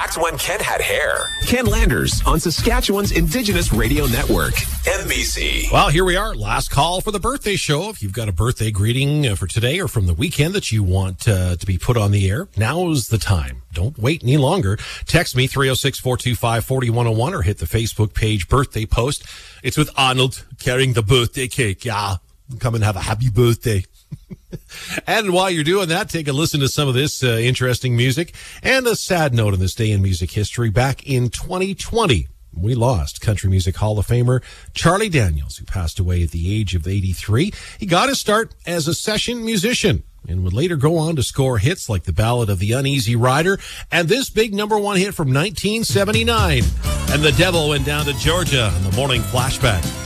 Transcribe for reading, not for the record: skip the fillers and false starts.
back to when Ken had hair. Ken Landers on Saskatchewan's Indigenous Radio Network, NBC. Well, here we are. Last call for the birthday show. If you've got a birthday greeting for today or from the weekend that you want to be put on the air, now's the time. Don't wait any longer. Text me 306-425-4101 or hit the Facebook page birthday post. It's with Arnold carrying the birthday cake. Yeah, come and have a happy birthday. And while you're doing that, take a listen to some of this interesting music. And a sad note in this day in music history. Back in 2020, we lost Country Music Hall of Famer Charlie Daniels, who passed away at the age of 83. He got his start as a session musician and would later go on to score hits like the Ballad of the Uneasy Rider and this big #1 hit from 1979. And the Devil Went Down to Georgia in the morning flashback.